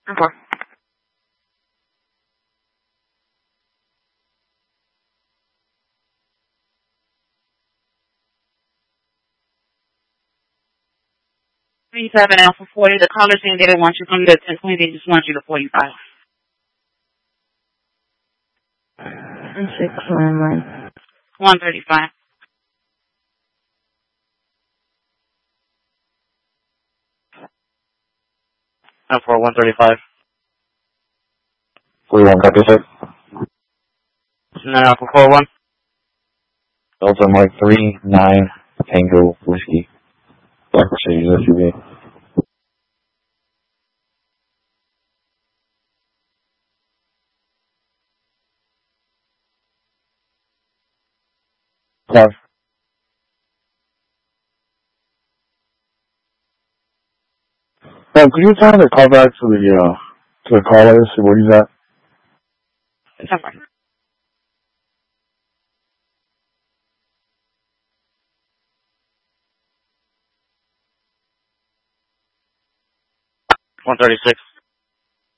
Okay. Please have an Alpha 40. The caller saying they don't want you from the 1020, they just want you to 45. 611. 135. For 135. 41, copy, sir. Alpha 41. Delta Mike 39 Tango Whiskey. Black Mercedes SUV. Five. Could you tell him to call back to the caller, see where he's at? Okay. $136.